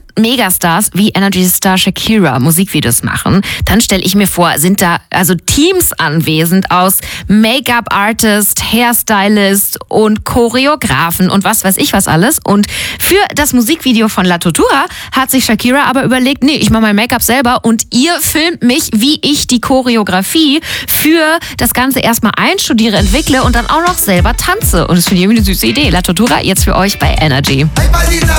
Megastars wie Energy Star Shakira Musikvideos machen, dann stelle ich mir vor, sind da also Teams anwesend aus Make-up-Artist, Hairstylist und Choreografen und was weiß ich was alles. Und für das Musikvideo von La Tortura hat sich Shakira aber überlegt, nee, ich mache mein Make-up selber und ihr filmt mich, wie ich die Choreografie für das Ganze erstmal einstudiere, entwickle und dann auch noch selber tanze. Und das finde ich irgendwie eine süße Idee. La Tortura jetzt für euch bei Energy.